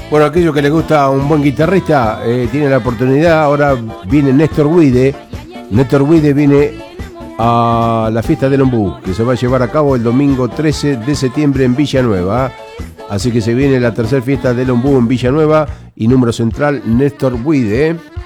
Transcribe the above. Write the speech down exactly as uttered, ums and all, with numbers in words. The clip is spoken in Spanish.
Bueno, aquellos que les gusta un buen guitarrista, eh, tienen la oportunidad. Ahora viene Néstor Guide. Néstor Guide viene a la fiesta del Ombú, que se va a llevar a cabo el domingo trece de septiembre en Villanueva. Así que se viene la tercera fiesta del Ombú en Villanueva y número central Néstor Guide.